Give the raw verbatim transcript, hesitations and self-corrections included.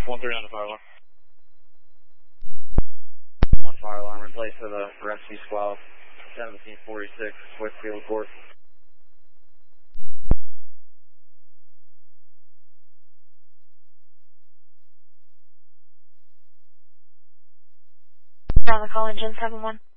one thirty on the fire alarm. One fire alarm in place for the rescue squad, seventeen forty-six, Westfield Court. On the call, engine seven one.